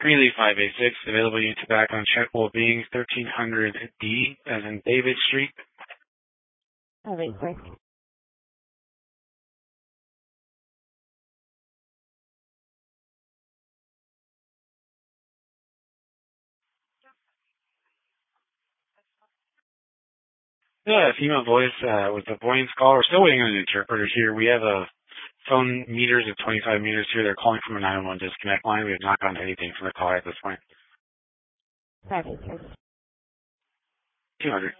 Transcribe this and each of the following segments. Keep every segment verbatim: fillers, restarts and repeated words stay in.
Greeley five eight six, available unit back on check will being thirteen hundred D, as in David Street. five eight six. Yeah, female voice uh, with the voice call. We're still waiting on an interpreter here. We have a phone meters of twenty-five meters here. They're calling from a nine one one disconnect line. We have not gotten anything from the caller at this point. five eight six. two hundred.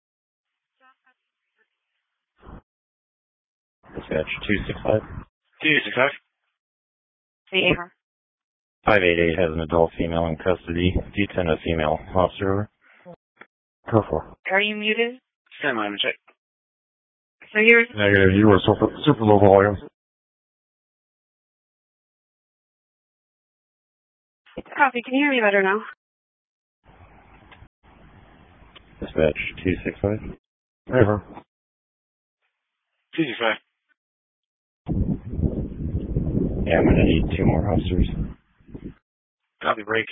Dispatch two six five. two six five. three eight four. five eight eight has an adult female in custody. Do you send a female officer over? Go for. Are you muted? Stand line check. So here's... Negative. You were super, super low volume. Copy. Can you hear me better now? Dispatch two six five. Over. two six five. Yeah, I'm going to need two more officers. Copy break.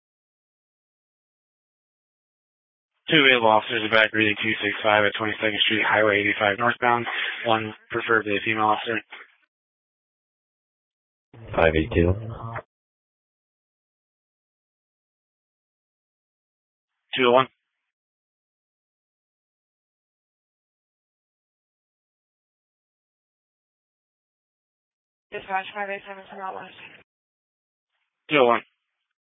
Two available officers are back, reading two six five at twenty-second Street, Highway eighty-five northbound. One preferably a female officer. five eight two. two oh one. Dispatch five eight seven from out west. two oh one.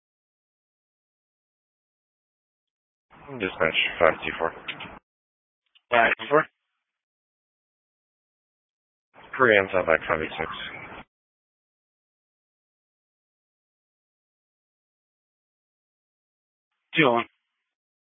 Dispatch five two four. five two four. Korean Southback five eight six. two oh one.